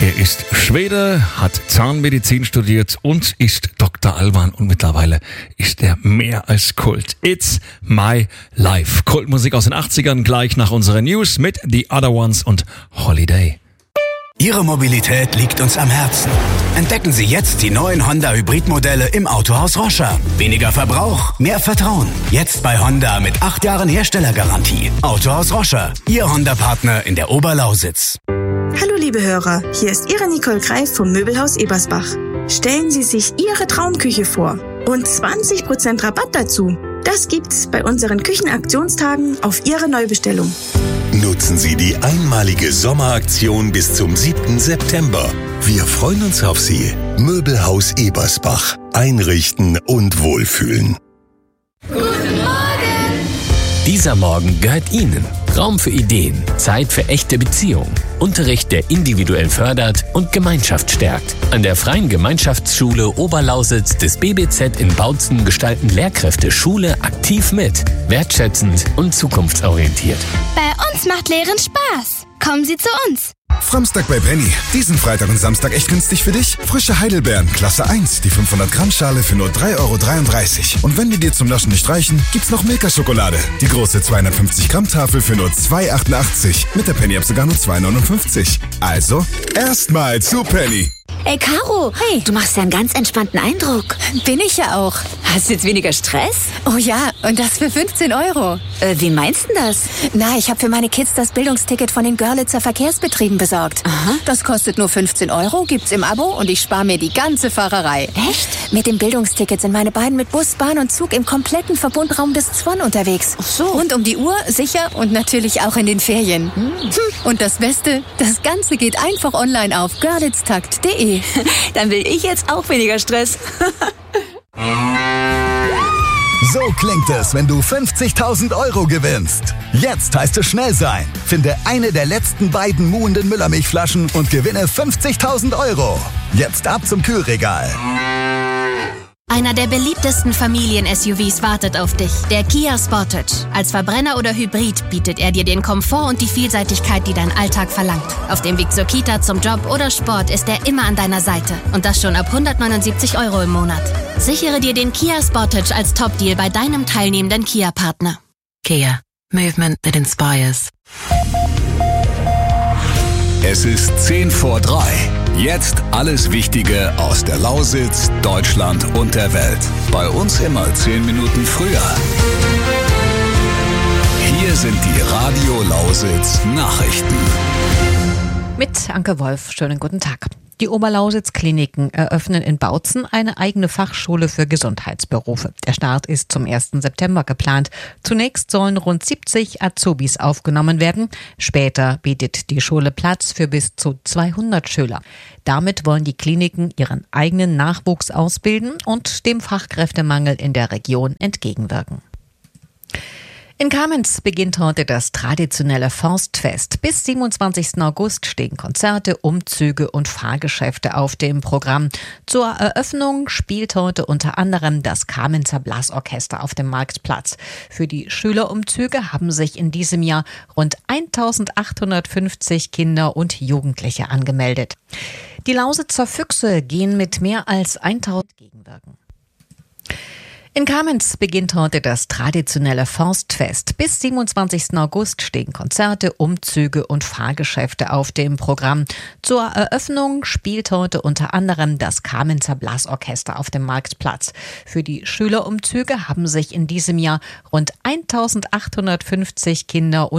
Er ist Schwede, hat Zahnmedizin studiert und ist Dr. Alban und mittlerweile ist er mehr als Kult. It's My Life. Kultmusik aus den 80ern gleich nach unseren News mit The Other Ones und Holiday. Ihre Mobilität liegt uns am Herzen. Entdecken Sie jetzt die neuen Honda-Hybridmodelle im Autohaus Roscher. Weniger Verbrauch, mehr Vertrauen. Jetzt bei Honda mit 8 Jahren Herstellergarantie. Autohaus Roscher, Ihr Honda-Partner in der Oberlausitz. Hallo liebe Hörer, hier ist Ihre Nicole Greif vom Möbelhaus Ebersbach. Stellen Sie sich Ihre Traumküche vor und 20% Rabatt dazu. Das gibt's bei unseren Küchenaktionstagen auf Ihre Neubestellung. Nutzen Sie die einmalige Sommeraktion bis zum 7. September. Wir freuen uns auf Sie. Möbelhaus Ebersbach. Einrichten und wohlfühlen. Guten Morgen! Dieser Morgen gehört Ihnen. Raum für Ideen, Zeit für echte Beziehungen, Unterricht, der individuell fördert und Gemeinschaft stärkt. An der Freien Gemeinschaftsschule Oberlausitz des BBZ in Bautzen gestalten Lehrkräfte Schule aktiv mit, wertschätzend und zukunftsorientiert. Bei uns macht Lehren Spaß. Kommen Sie zu uns. Samstag bei Penny. Diesen Freitag und Samstag echt günstig für dich? Frische Heidelbeeren, Klasse 1, die 500-Gramm-Schale für nur 3,33 €. Und wenn die dir zum Naschen nicht reichen, gibt's noch Milka-Schokolade. Die große 250-Gramm-Tafel für nur 2,88 €. Mit der Penny-App sogar nur 2,59 €. Also, erstmal zu Penny. Ey, Caro, Hey. du machst ja einen ganz entspannten Eindruck. Bin ich ja auch. Hast du jetzt weniger Stress? Oh ja, und das für 15 €. Wie meinst du das? Na, ich habe für meine Kids das Bildungsticket von den Görlitzer Verkehrsbetrieben besorgt. Aha. Das kostet nur 15 €, gibt's im Abo und ich spare mir die ganze Fahrerei. Echt? Mit dem Bildungsticket sind meine beiden mit Bus, Bahn und Zug im kompletten Verbundraum des Zwon unterwegs. Ach so. Rund um die Uhr, sicher und natürlich auch in den Ferien. Und das Beste, das Ganze geht einfach online auf görlitztakt.de. Dann will ich jetzt auch weniger Stress. So klingt es, wenn du 50.000 € gewinnst. Jetzt heißt es schnell sein. Finde eine der letzten beiden muhenden Müllermilchflaschen und gewinne 50.000 €. Jetzt ab zum Kühlregal. Einer der beliebtesten Familien-SUVs wartet auf dich, der Kia Sportage. Als Verbrenner oder Hybrid bietet er dir den Komfort und die Vielseitigkeit, die dein Alltag verlangt. Auf dem Weg zur Kita, zum Job oder Sport ist er immer an deiner Seite. Und das schon ab 179 € im Monat. Sichere dir den Kia Sportage als Top-Deal bei deinem teilnehmenden Kia-Partner. Kia. Movement that inspires. Es ist 10 vor 3. Jetzt alles Wichtige aus der Lausitz, Deutschland und der Welt. Bei uns immer 10 Minuten früher. Hier sind die Radio Lausitz Nachrichten. Mit Anke Wolf, schönen guten Tag. Die Oberlausitz-Kliniken eröffnen in Bautzen eine eigene Fachschule für Gesundheitsberufe. Der Start ist zum 1. September geplant. Zunächst sollen rund 70 Azubis aufgenommen werden. Später bietet die Schule Platz für bis zu 200 Schüler. Damit wollen die Kliniken ihren eigenen Nachwuchs ausbilden und dem Fachkräftemangel in der Region entgegenwirken. In Kamenz beginnt heute das traditionelle Forstfest. Bis 27. August stehen Konzerte, Umzüge und Fahrgeschäfte auf dem Programm. Zur Eröffnung spielt heute unter anderem das Kamenzer Blasorchester auf dem Marktplatz. Für die Schülerumzüge haben sich in diesem Jahr rund 1850 Kinder und Jugendliche angemeldet. Die Lausitzer Füchse gehen mit mehr als 1000 gegenwirken. In Kamenz beginnt heute das traditionelle Forstfest. Bis 27. August stehen Konzerte, Umzüge und Fahrgeschäfte auf dem Programm. Zur Eröffnung spielt heute unter anderem das Kamenzer Blasorchester auf dem Marktplatz. Für die Schülerumzüge haben sich in diesem Jahr rund 1850 Kinder und